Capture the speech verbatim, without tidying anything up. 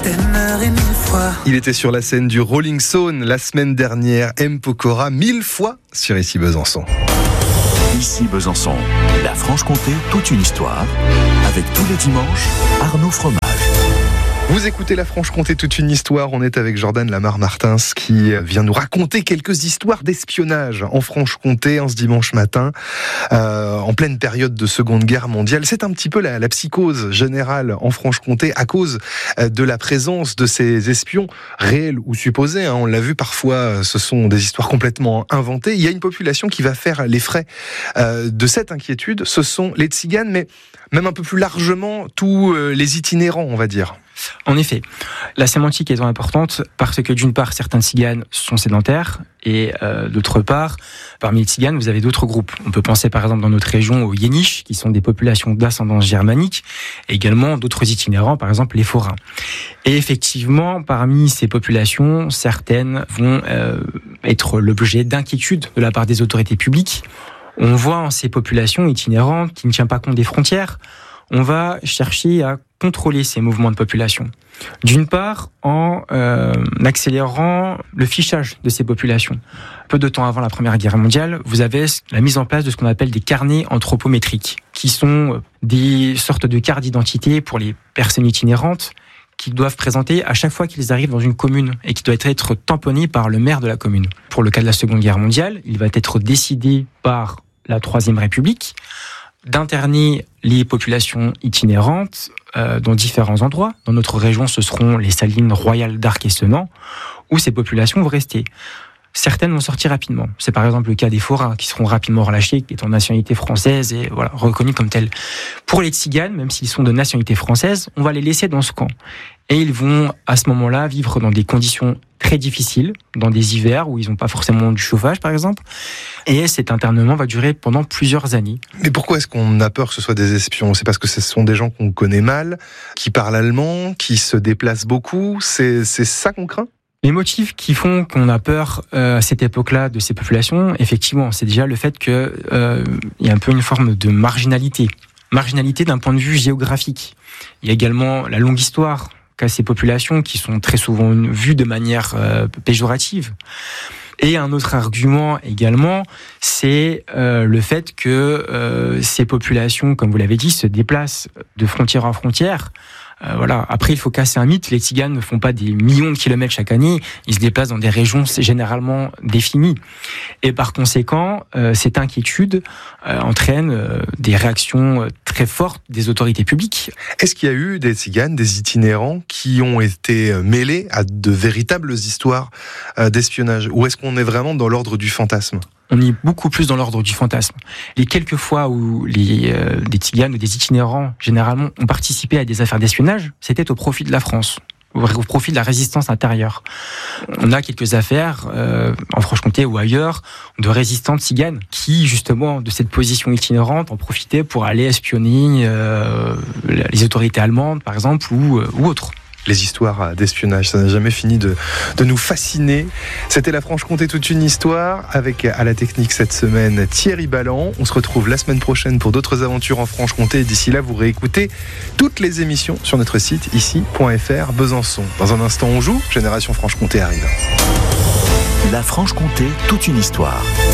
heure et mille fois. Il était sur la scène du Rolling Stone la semaine dernière, M. Pokora, mille fois sur Ici Besançon. Ici Besançon, la Franche-Comté, toute une histoire, avec tous les dimanches, Arnaud Fromage. Vous écoutez la Franche-Comté, toute une histoire. On est avec Jordan Lamar-Martins qui vient nous raconter quelques histoires d'espionnage en Franche-Comté en ce dimanche matin, euh, en pleine période de Seconde Guerre mondiale. C'est un petit peu la, la psychose générale en Franche-Comté à cause de la présence de ces espions réels ou supposés. Hein. On l'a vu parfois, ce sont des histoires complètement inventées. Il y a une population qui va faire les frais euh, de cette inquiétude. Ce sont les tziganes, mais même un peu plus largement tous les itinérants, on va dire. En effet, la sémantique est importante parce que d'une part, certains tziganes sont sédentaires et euh, d'autre part, parmi les tziganes, vous avez d'autres groupes. On peut penser par exemple dans notre région aux Yéniches, qui sont des populations d'ascendance germanique, et également d'autres itinérants, par exemple les forains. Et effectivement, parmi ces populations, certaines vont euh, être l'objet d'inquiétudes de la part des autorités publiques. On voit en ces populations itinérantes qui ne tiennent pas compte des frontières, on va chercher à contrôler ces mouvements de population. D'une part, en euh, accélérant le fichage de ces populations. Peu de temps avant la Première Guerre mondiale, vous avez la mise en place de ce qu'on appelle des carnets anthropométriques, qui sont des sortes de cartes d'identité pour les personnes itinérantes qu'ils doivent présenter à chaque fois qu'ils arrivent dans une commune et qui doit être tamponné par le maire de la commune. Pour le cas de la Seconde Guerre mondiale, il va être décidé par la Troisième République d'interner les populations itinérantes euh, dans différents endroits. Dans notre région, ce seront les salines royales d'Arc et Senans, où ces populations vont rester. Certaines vont sortir rapidement. C'est par exemple le cas des forains qui seront rapidement relâchés, qui sont de nationalité française et voilà, reconnus comme tels. Pour les tziganes, même s'ils sont de nationalité française, on va les laisser dans ce camp. Et ils vont, à ce moment-là, vivre dans des conditions très difficiles, dans des hivers où ils n'ont pas forcément du chauffage, par exemple. Et cet internement va durer pendant plusieurs années. Mais pourquoi est-ce qu'on a peur que ce soit des espions ? C'est parce que ce sont des gens qu'on connaît mal, qui parlent allemand, qui se déplacent beaucoup. C'est, c'est ça qu'on craint ? Les motifs qui font qu'on a peur euh, à cette époque-là de ces populations, effectivement, c'est déjà le fait qu'il euh, y a un peu une forme de marginalité. Marginalité d'un point de vue géographique. Il y a également la longue histoire qu'a ces populations qui sont très souvent vues de manière euh, péjorative. Et un autre argument également, c'est euh, le fait que euh, ces populations, comme vous l'avez dit, se déplacent de frontière en frontière. Euh, voilà. Après, il faut casser un mythe. Les tziganes ne font pas des millions de kilomètres chaque année. Ils se déplacent dans des régions généralement définies. Et par conséquent, euh, cette inquiétude euh, entraîne euh, des réactions euh, très fortes des autorités publiques. Est-ce qu'il y a eu des tziganes, des itinérants qui ont été mêlés à de véritables histoires euh, d'espionnage ? Ou est-ce qu'on est vraiment dans l'ordre du fantasme ? On est beaucoup plus dans l'ordre du fantasme. Les quelques fois où les, euh, des tziganes ou des itinérants, généralement, ont participé à des affaires d'espionnage, c'était au profit de la France, au profit de la résistance intérieure. On a quelques affaires, euh, en Franche-Comté ou ailleurs, de résistants tziganes qui, justement, de cette position itinérante, ont profité pour aller espionner euh, les autorités allemandes, par exemple, ou, euh, ou autres. Les histoires d'espionnage, ça n'a jamais fini de, de nous fasciner. C'était la Franche-Comté, toute une histoire, avec à la technique cette semaine Thierry Balland. On se retrouve la semaine prochaine pour d'autres aventures en Franche-Comté. D'ici là, vous réécoutez toutes les émissions sur notre site ici point f r Besançon. Dans un instant, on joue. Génération Franche-Comté arrive. La Franche-Comté, toute une histoire.